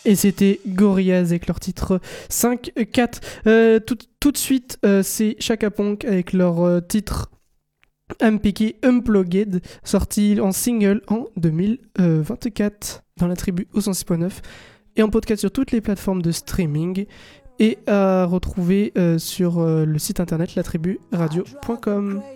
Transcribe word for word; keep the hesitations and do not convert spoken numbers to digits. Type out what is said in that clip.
Et c'était Gorillaz avec leur titre cinq quatre. Euh, tout, tout de suite, euh, c'est Chaka Ponk avec leur euh, titre I'm Picky Unplugged, sorti en single en deux mille vingt-quatre dans la tribu au cent six point neuf et en podcast sur toutes les plateformes de streaming et à retrouver euh, sur euh, le site internet la tribu radio point com.